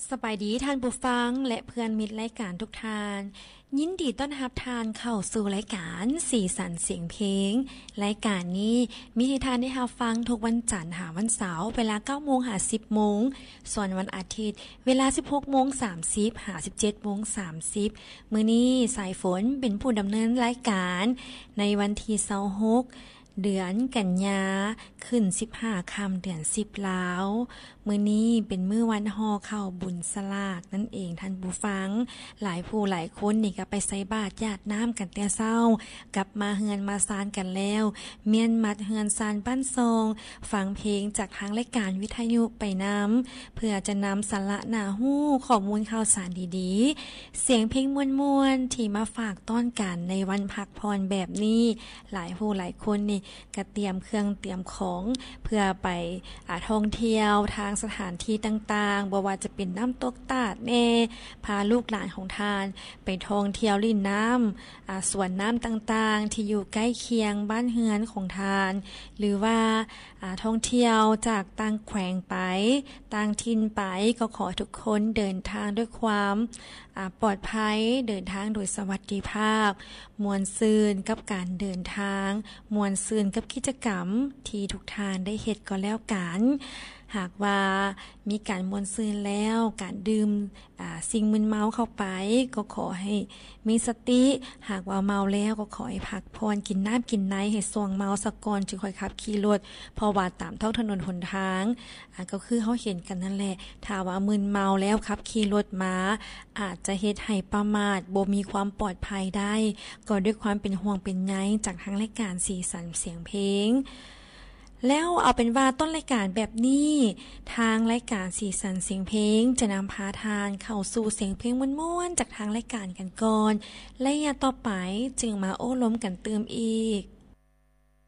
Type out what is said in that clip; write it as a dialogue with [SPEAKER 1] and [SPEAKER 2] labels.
[SPEAKER 1] สบายดีท่านผู้ฟังและเพื่อนมิตรรายการทุกท่านยินดีต้อนรับท่านเข้าสู่รายการสีสันเสียงเพลงรายการนี้มีให้ท่านได้รับฟังทุกวันจันทร์หาวันเสาร์เวลา 9:00 นหา 10:00 นส่วนวันอาทิตย์เวลา 16:30 หา 17:30 มื้อนี้สายฝนเป็นผู้ดำเนินรายการในวันที่26เดือนกันยาขึ้น15ค่ำเดือน10แล้วมื้อนี้เป็นมื้อวันห่อข้าวบุญสลากนั่นเองท่านผู้ฟังหลายผู้หลายคนนี่ก็ไปใส่บาตรญาติน้ำกันแต่เช้ากลับมาเฮือนมาซานกันแล้วเมียนมัดเฮือนซานบ้านซองฟังเพลงจากทางรายการวิทยุไปนำเพื่อจะนำสาระน่าฮู้ข้อมูลข่าวสารดีๆเสียงเพลงม่วนๆที่มาฝากต้อนกันในวันพักผ่อนแบบนี้หลายผู้หลายคนนี่ก็เตรียมเครื่องเตรียมของเพื่อไปท่องเที่ยวทางสถานที่ต่างๆบ่ว่าจะเป็นน้ำตกตาดแน่พาลูกหลานของทานไปท่องเที่ยวลิ่นน้ำสวนน้ำต่างๆที่อยู่ใกล้เคียงบ้านเฮือนของทานหรือว่าท่องเที่ยวจากต่างแขวงไปต่างถิ่นไปก็ขอทุกคนเดินทางด้วยความปลอดภัยเดินทางโดยสวัสดิภาพมวลซืนกับการเดินทางมวลซืนกับกิจกรรมที่ทุกท่านได้เฮ็ดก็แล้วกันหากว่ามีการมวลซืนแล้วการดื่มสิ่งมึนเมาเข้าไปก็ขอให้มีสติหากว่าเมาแล้วก็ขอให้พักผ่อนกินน้ำกินไนให้ส่วงเมาสักก่อนจึงค่อยขับขี่รถเพราะว่าตามท้องถนนหนทางก็คือเฮาเห็นกันนั่นแหละถ้าว่ามึนเมาแล้วขับขี่รถมาอาจจะเฮ็ดให้ประมาทบ่มีความปลอดภัยได้ก็ด้วยความเป็นห่วงเป็นใยจากทางรายการสีสันเสียงเพลงแล้วเอาเป็นว่าต้นรายการแบบนี้ทางรายการสีสันเสียงเพลงจะนำพาทานเข้าสู่เสียงเพลงม่วนๆจากทางรายการกันก่อนและต่อไปจึงมาโอ้ล้มกันเติมอีก